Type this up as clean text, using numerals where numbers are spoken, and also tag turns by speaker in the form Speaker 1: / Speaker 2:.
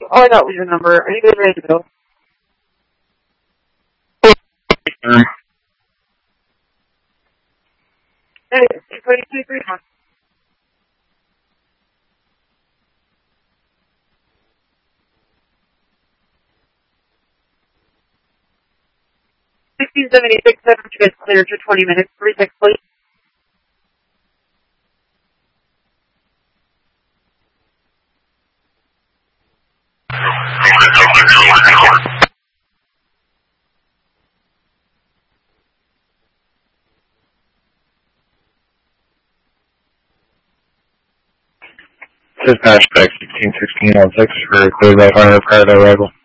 Speaker 1: all I got was your number. Are you guys ready to go? Hey, 22, 1676, 7 to get cleared for 20 minutes. 36, please.
Speaker 2: Dispatch back 1616 on 6 for clear by fire prior to arrival.